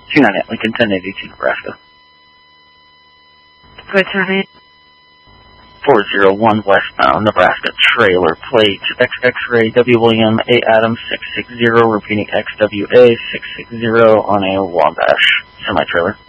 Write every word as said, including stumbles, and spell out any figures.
two nine eight Lincoln, ten eighty-two, Nebraska. Good turn eight. four zero one westbound, Nebraska, trailer plate, X X-ray, W William, A Adam, six six zero, repeating X W A, six six zero on a Wabash semi-trailer.